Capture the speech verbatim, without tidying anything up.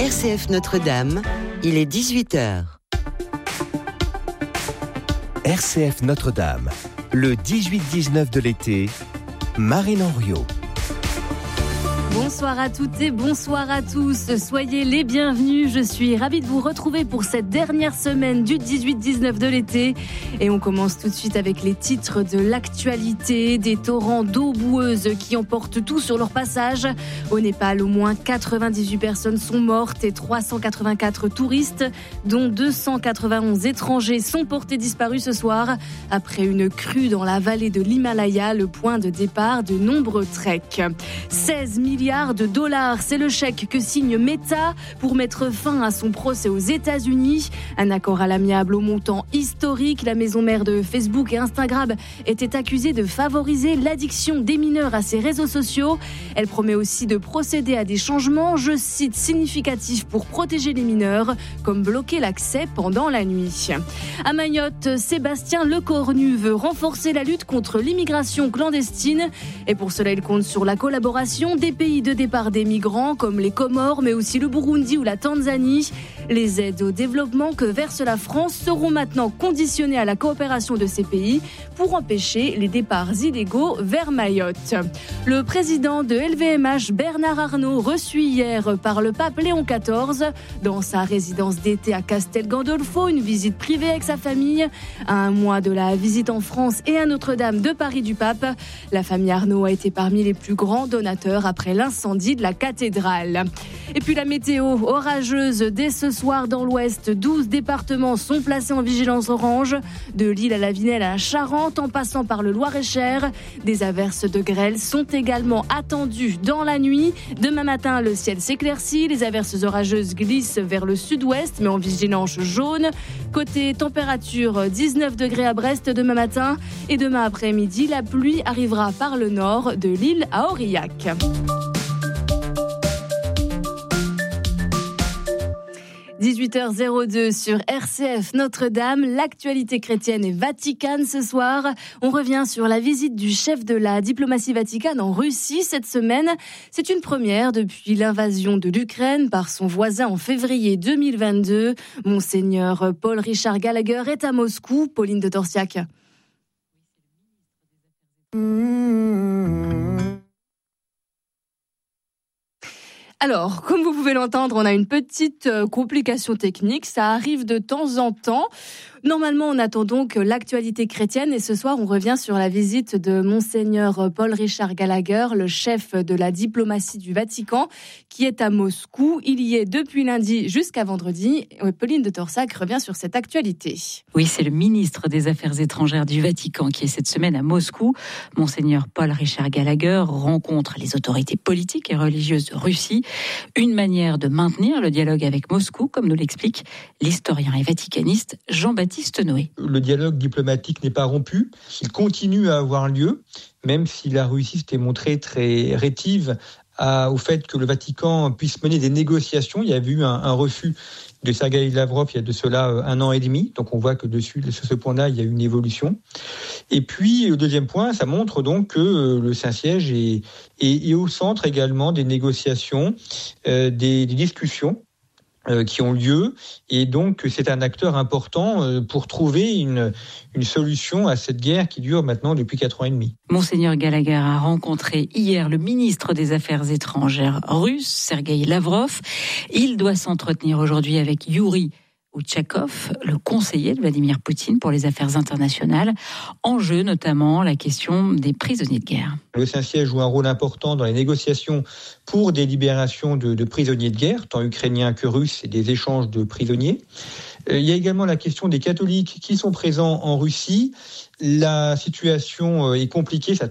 R C F Notre-Dame, il est dix-huit heures. R C F Notre-Dame, le dix-huit dix-neuf de l'été, Marine Henriot. Bonsoir à toutes et bonsoir à tous, soyez les bienvenus, je suis ravie de vous retrouver pour cette dernière semaine du dix-huit dix-neuf de l'été et on commence tout de suite avec les titres de l'actualité, des torrents d'eau boueuse qui emportent tout sur leur passage. Au Népal, au moins quatre-vingt-dix-huit personnes sont mortes et trois cent quatre-vingt-quatre touristes, dont deux cent quatre-vingt-onze étrangers, sont portés disparus ce soir après une crue dans la vallée de l'Himalaya, le point de départ de nombreux treks. seize milliards de dollars, c'est le chèque que signe Meta pour mettre fin à son procès aux États-Unis. Un accord à l'amiable au montant historique. La maison mère de Facebook et Instagram était accusée de favoriser l'addiction des mineurs à ses réseaux sociaux. Elle promet aussi de procéder à des changements, je cite, significatifs pour protéger les mineurs, comme bloquer l'accès pendant la nuit. À Mayotte, Sébastien Lecornu veut renforcer la lutte contre l'immigration clandestine et pour cela il compte sur la collaboration des pays de départ des migrants comme les Comores, mais aussi le Burundi ou la Tanzanie. Les aides au développement que verse la France seront maintenant conditionnées à la coopération de ces pays pour empêcher les départs illégaux vers Mayotte. Le président de L V M H, Bernard Arnault, reçu hier par le pape Léon quatorze dans sa résidence d'été à Castel Gandolfo, une visite privée avec sa famille. À un mois de la visite en France et à Notre-Dame de Paris du pape, la famille Arnault a été parmi les plus grands donateurs après l'incendie de la cathédrale. Et puis la météo orageuse dès ce soir dans l'ouest. douze départements sont placés en vigilance orange, de l'île à la Vinelle à la Charente en passant par le Loir-et-Cher. Des averses de grêle sont également attendues dans la nuit. Demain matin, le ciel s'éclaircit, les averses orageuses glissent vers le sud-ouest mais en vigilance jaune. Côté température, dix-neuf degrés à Brest demain matin et demain après-midi, la pluie arrivera par le nord de l'île à Aurillac. dix-huit heures deux sur R C F Notre-Dame, l'actualité chrétienne et vaticane ce soir. On revient sur la visite du chef de la diplomatie vaticane en Russie cette semaine. C'est une première depuis l'invasion de l'Ukraine par son voisin en février deux mille vingt-deux. Monseigneur Paul Richard Gallagher est à Moscou. Pauline de Torsiac. Alors, comme vous pouvez l'entendre, on a une petite euh, complication technique. Ça arrive de temps en temps. Normalement, on attend donc l'actualité chrétienne et ce soir, on revient sur la visite de Monseigneur Paul Richard Gallagher, le chef de la diplomatie du Vatican, qui est à Moscou. Il y est depuis lundi jusqu'à vendredi. Pauline de Torsac revient sur cette actualité. Oui, c'est le ministre des Affaires étrangères du Vatican qui est cette semaine à Moscou. Monseigneur Paul Richard Gallagher rencontre les autorités politiques et religieuses de Russie. Une manière de maintenir le dialogue avec Moscou, comme nous l'explique l'historien et vaticaniste Jean-Baptiste Noé. Le dialogue diplomatique n'est pas rompu, il continue à avoir lieu, même si la Russie s'était montrée très rétive à, au fait que le Vatican puisse mener des négociations. Il y a eu un, un refus de Sergueï Lavrov il y a de cela un an et demi, donc on voit que dessus, sur ce point-là, il y a eu une évolution. Et puis, le deuxième point, ça montre donc que le Saint-Siège est, est, est au centre également des négociations, euh, des, des discussions Euh, qui ont lieu, et donc c'est un acteur important euh, pour trouver une, une solution à cette guerre qui dure maintenant depuis quatre ans et demi. Monseigneur Gallagher a rencontré hier le ministre des Affaires étrangères russe, Sergueï Lavrov. Il doit s'entretenir aujourd'hui avec Yuri Outchakov, le conseiller de Vladimir Poutine pour les affaires internationales. En jeu notamment la question des prisonniers de guerre. Le Saint-Siège joue un rôle important dans les négociations pour des libérations de, de prisonniers de guerre, tant ukrainiens que russes, et des échanges de prisonniers. Euh, il y a également la question des catholiques qui sont présents en Russie. La situation est compliquée, ça